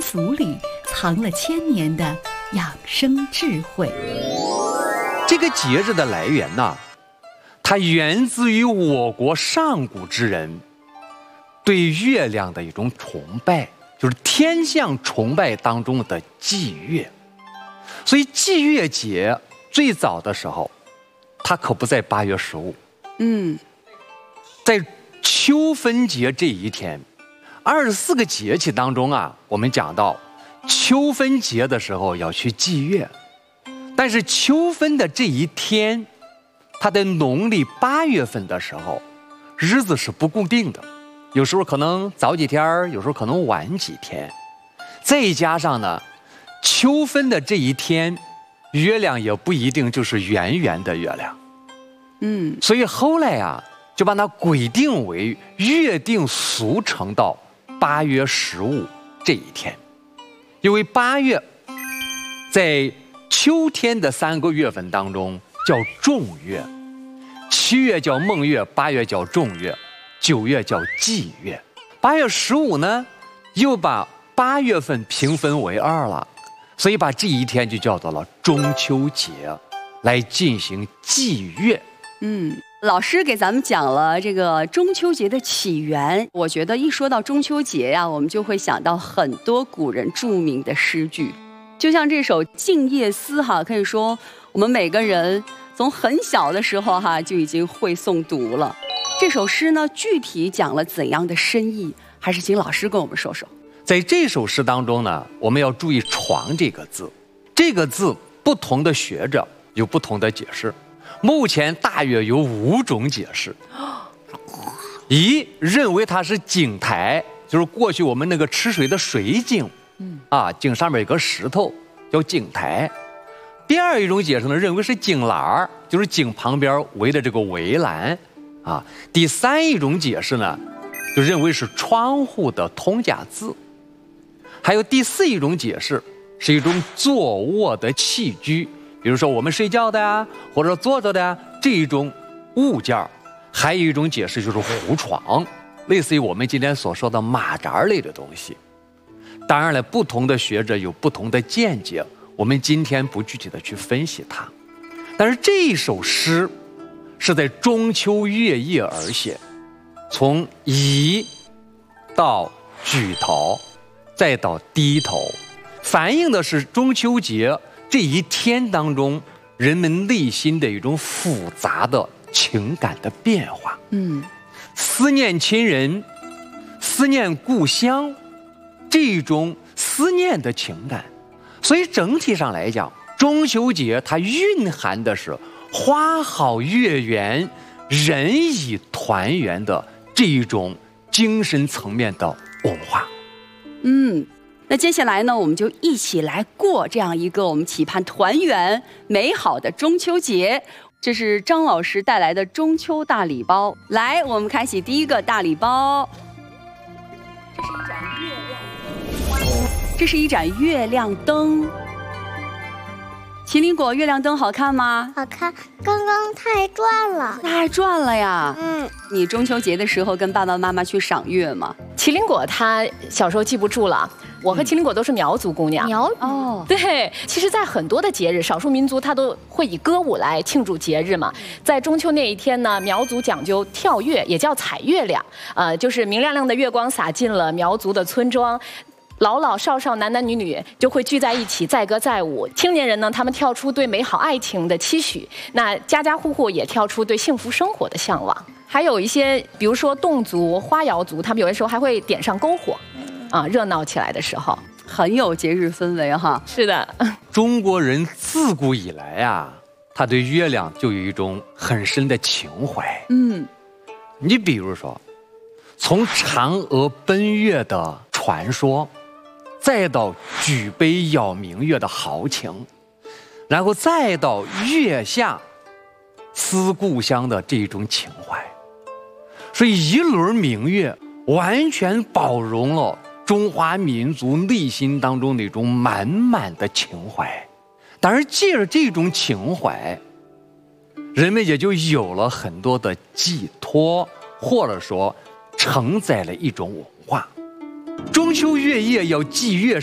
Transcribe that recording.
俗里藏了千年的养生智慧。 这个节日的来源呢，它源自于我国上古之人对月亮的一种崇拜，就是天象崇拜当中的祭月。所以祭月节最早的时候，它可不在8月15，在秋分节这一天，24个节气当中啊，我们讲到秋分节的时候要去祭月，但是秋分的这一天，它在农历8月份的时候，日子是不固定的，有时候可能早几天，有时候可能晚几天。再加上呢，秋分的这一天，月亮也不一定就是圆圆的月亮。所以后来啊，就把它规定为约定俗成到8月15这一天。因为8月在秋天的3个月份当中叫仲月，7月叫孟月，8月叫仲月，9月叫季月。8月15呢，又把8月份平分为2了，所以把这一天就叫做了中秋节，来进行祭月。 老师给咱们讲了这个中秋节的起源。我觉得一说到中秋节呀，我们就会想到很多古人著名的诗句，就像这首《静夜思》哈，可以说我们每个人从很小的时候哈就已经会诵读了。这首诗呢，具体讲了怎样的深意，还是请老师跟我们说说。 在这首诗当中呢，我们要注意“床”这个字，这个字不同的学者有不同的解释。目前大约有5种解释。一，认为它是井台，就是过去我们那个吃水的水井，井上面有个石头叫井台。第二一种解释呢，认为是井栏，就是井旁边围的这个围栏。第三一种解释呢，就认为是窗户的通假字。还有第四一种解释，是一种坐卧的器具，比如说我们睡觉的呀，或者坐着的呀，这一种物件。还有一种解释就是胡床，类似于我们今天所说的马扎类的东西。当然了，不同的学者有不同的见解，我们今天不具体的去分析它。但是这一首诗是在中秋月夜而写，从移到举头再到低头，反映的是中秋节这一天当中人们内心的一种复杂的情感的变化。思念亲人，思念故乡，这种思念的情感。所以整体上来讲，中秋节它蕴含的是花好月圆，人以团圆的这一种精神层面的文化。 那接下来呢，我们就一起来过这样一个我们期盼团圆美好的中秋节。这是张老师带来的中秋大礼包。来，我们开启第一个大礼包。这是一盏月亮灯。麒麟果月亮灯好看吗？ 好看，刚刚太转了。 太转了呀。你中秋节的时候跟爸爸妈妈去赏月吗？ 麒麟果他小时候记不住了，我和麒麟果都是苗族姑娘。 苗哦，对，其实，在很多的节日，少数民族他都会以歌舞来庆祝节日嘛。在中秋那一天呢，苗族讲究跳月，也叫采月亮，就是明亮亮的月光洒进了苗族的村庄。老老少少、男男女女就会聚在一起载歌载舞，青年人呢，他们跳出对美好爱情的期许，那家家户户也跳出对幸福生活的向往。还有一些，比如说侗族、花瑶族，他们有的时候还会点上篝火，热闹起来的时候， 很有节日氛围哈。 是的， 中国人自古以来啊，他对月亮就有一种很深的情怀。你比如说，从嫦娥奔月的传说，再到举杯邀明月的豪情，然后再到月下思故乡的这种情怀，所以一轮明月完全包容了中华民族内心当中那种满满的情怀。但是借着这种情怀，人们也就有了很多的寄托，或者说承载了一种文化。中秋月夜要祭月，